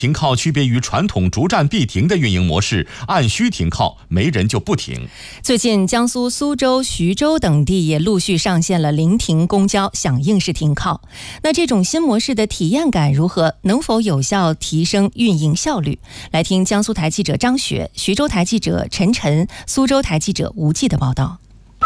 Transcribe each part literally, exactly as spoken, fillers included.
停靠区别于传统逐站必停的运营模式，按需停靠，没人就不停。 最近，江苏苏州、徐州等地也陆续上线了临停公交响应式停靠。那这种新模式的体验感如何？能否有效提升运营效率？来听江苏台记者张雪、徐州台记者陈晨、苏州台记者吴季的报道。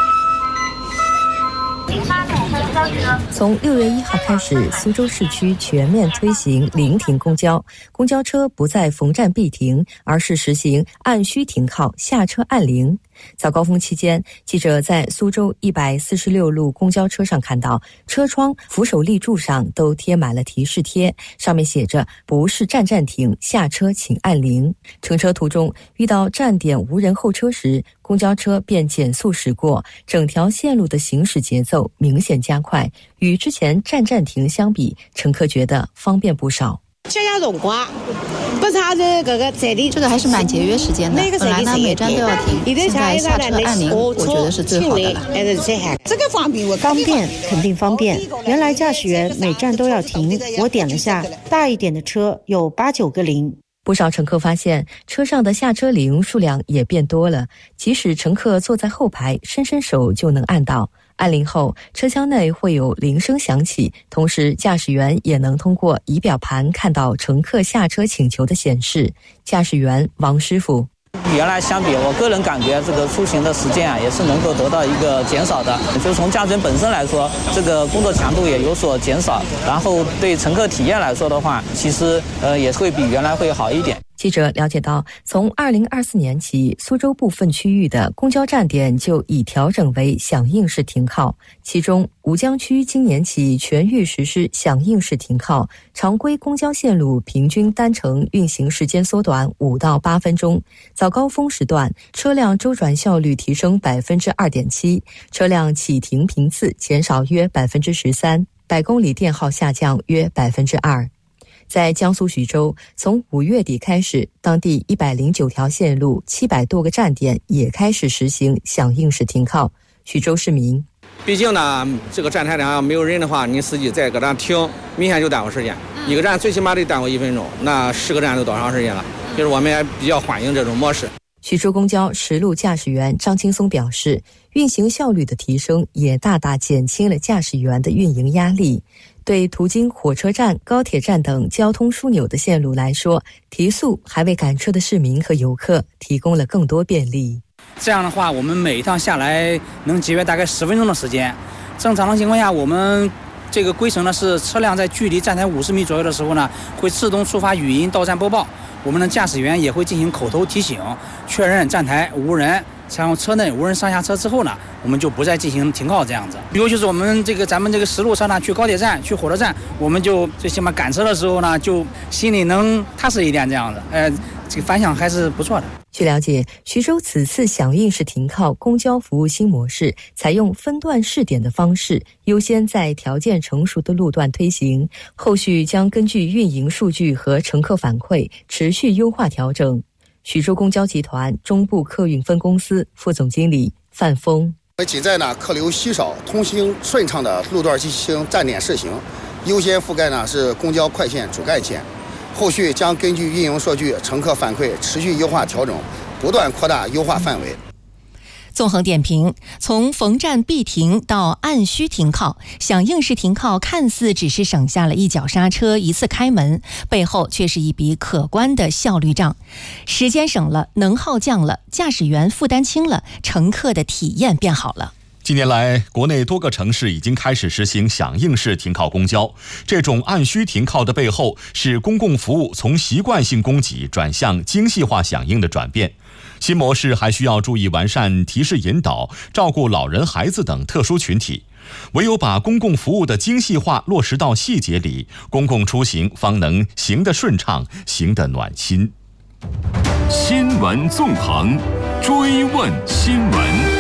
从六月一号开始，苏州市区全面推行临停公交，公交车不再逢站必停，而是实行按需停靠，下车按铃。早高峰期间，记者在苏州一百四十六路公交车上看到，车窗、扶手立柱上都贴满了提示贴，上面写着“不是站站停，下车请按铃”。乘车途中遇到站点无人候车时，公交车便减速驶过，整条线路的行驶节奏明显加快。与之前站站停相比，乘客觉得方便不少。 节约辰光，不差这个个站地， 这个还是蛮节约时间的。本来呢每站都要停，现在下车按铃，我觉得是最好的了。 这个方便，我方便肯定方便。原来驾驶员每站都要停，我点了下，大一点的车有八九个铃。 不少乘客发现车上的下车铃数量也变多了，即使乘客坐在后排，伸伸手就能按到。按铃后，车厢内会有铃声响起，同时驾驶员也能通过仪表盘看到乘客下车请求的显示。驾驶员王师傅： 原来相比，我个人感觉这个出行的时间啊，也是能够得到一个减少的。就从驾驶员本身来说，这个工作强度也有所减少，然后对乘客体验来说的话，其实呃也会比原来会好一点。 记者了解到，从二零二四年起，苏州部分区域的公交站点就已调整为响应式停靠，其中吴江区今年起全域实施响应式停靠，常规公交线路平均单程运行时间缩短五到八分钟，早高峰时段车辆周转效率提升百分之二点七，车辆起停频次减少约百分之十三，百公里电耗下降约百分之二。在江苏徐州，从五月底开始，当地一百零九条线路、七百多个站点也开始实行响应式停靠。徐州市民： 毕竟呢，这个站台上没有人的话，你司机在搁那停，明显就耽误时间。一个站最起码得耽误一分钟，那十个站都多长时间了？就是我们也比较欢迎这种模式。 徐州公交实路驾驶员张青松表示，运行效率的提升也大大减轻了驾驶员的运营压力。对途经火车站、高铁站等交通枢纽的线路来说，提速还为赶车的市民和游客提供了更多便利。 这样的话，我们每一趟下来能节约大概十分钟的时间。正常的情况下，我们这个规程呢是车辆在距离站台五十米左右的时候呢，会自动触发语音到站播报，我们的驾驶员也会进行口头提醒，确认站台无人。然后车内无人上下车之后呢，我们就不再进行停靠这样子。比如就是我们这个咱们这个实路车呢，去高铁站、去火车站，我们就最起码赶车的时候呢，就心里能踏实一点这样子。呃，这个反响还是不错的。 据了解，徐州此次响应式停靠公交服务新模式，采用分段试点的方式，优先在条件成熟的路段推行，后续将根据运营数据和乘客反馈，持续优化调整。徐州公交集团中部客运分公司副总经理范峰： 仅在呢客流稀少、通行顺畅的路段进行站点试行，优先覆盖呢是公交快线主干线，后续将根据运营数据、乘客反馈持续优化调整，不断扩大优化范围。 纵横点评：从逢站必停到按需停靠，响应式停靠看似只是省下了一脚刹车、一次开门，背后却是一笔可观的效率账。时间省了，能耗降了，驾驶员负担轻了，乘客的体验变好了。 近年来，国内多个城市已经开始实行响应式停靠公交。这种按需停靠的背后，是公共服务从习惯性供给转向精细化响应的转变。新模式还需要注意完善提示引导，照顾老人、孩子等特殊群体。唯有把公共服务的精细化落实到细节里，公共出行方能行得顺畅，行得暖心。 新闻纵横，追问新闻。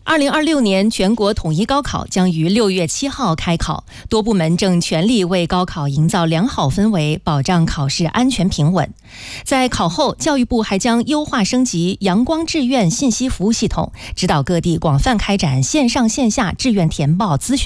二零二六年全国统一高考将于六月七号开考，多部门正全力为高考营造良好氛围，保障考试安全平稳。在考后，教育部还将优化升级阳光志愿信息服务系统，指导各地广泛开展线上线下志愿填报咨询